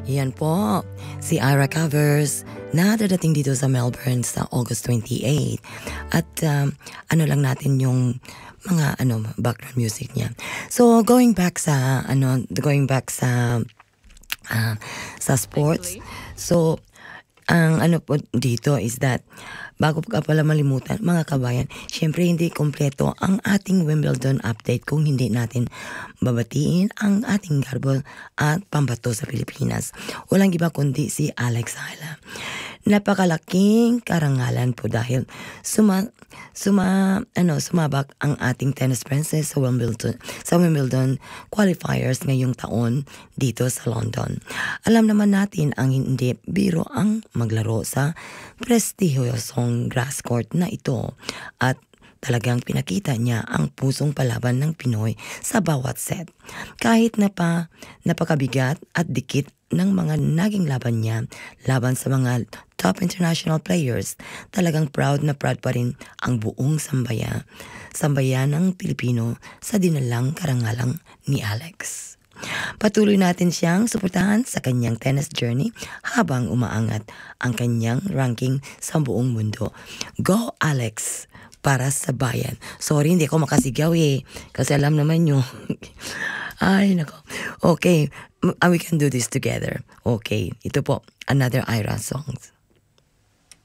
Yan po, si Ira Covers na dadating dito sa Melbourne sa August 28. At ano lang natin yung mga background music niya. So going back sa sa sports. So ang po dito is that bago ka pala malimutan mga kabayan, syempre hindi kompleto ang ating Wimbledon update kung hindi natin babatiin ang ating garbol at pambato sa Pilipinas. Walang iba kundi si Alex Hala. Napakalaking karangalan po dahil sumabak ang ating tennis princess sa Wimbledon qualifiers ngayong taon dito sa London. Alam naman natin ang hindi biro ang maglaro sa prestihiyosong grass court na ito at talagang pinakita niya ang pusong palaban ng Pinoy sa bawat set. Kahit napakabigat at dikit ng mga naging laban niya laban sa mga top international players, talagang proud na proud pa rin ang buong sambayan ng Pilipino sa dinalang karangalang ni Alex. Patuloy natin siyang suportahan sa kanyang tennis journey habang umaangat ang kanyang ranking sa buong mundo. Go Alex! Para sa bayan. Sorry, hindi ako makasigaw kasi alam naman nyo. Ay, nako. Okay, we can do this together. Okay, ito po, another Ira songs.